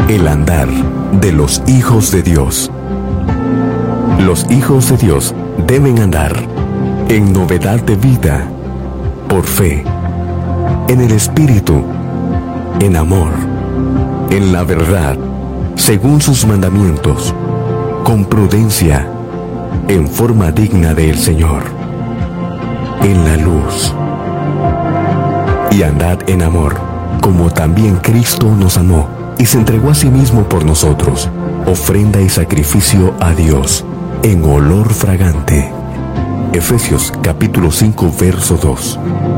el andar de los hijos de Dios. Los hijos de Dios deben andar en novedad de vida, por fe, en el Espíritu, en amor, en la verdad, según sus mandamientos, con prudencia, en forma digna del Señor, en la luz. Y andad en amor, como también Cristo nos amó y se entregó a sí mismo por nosotros, ofrenda y sacrificio a Dios, en olor fragante. Efesios capítulo 5, verso 2.